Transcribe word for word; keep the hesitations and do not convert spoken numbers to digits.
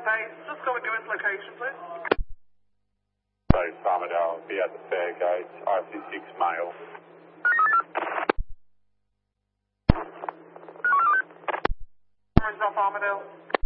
base. Just go and give us location, please. Base Armadale, be at the fair gate, R C six male. Orange off Armadale.